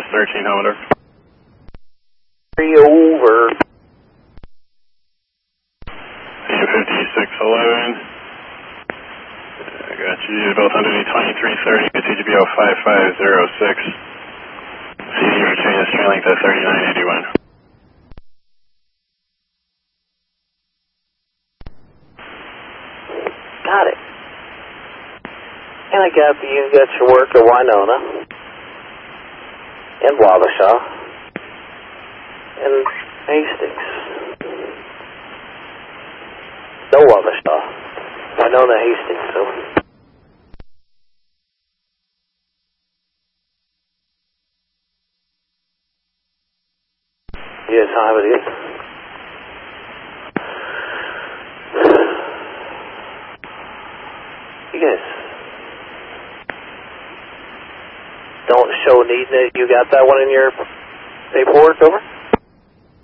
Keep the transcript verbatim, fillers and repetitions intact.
thirteen Hollander. Three over. fifty-six eleven. I got you both underneath twenty-three thirty, T G B O five five zero six. C D return the string length at thirty-nine eighty-one. Got it. And I got the, you got your work at Winona and Wabasha and Hastings. No Wabasha. Winona, Hastings, so. Yes, how it is. You guys don't show needing it. You got that one in your paperwork, over?